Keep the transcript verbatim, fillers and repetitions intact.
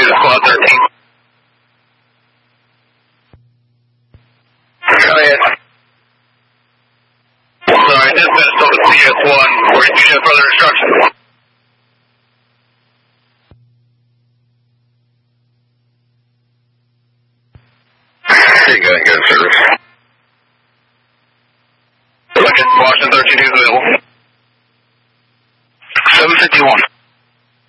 Squad thirteen. Go ahead. Sorry, dispatch told us C S one. Where did you have further instructions? Here you go, good service. Washington thirteen, who's available? seven fifty-one.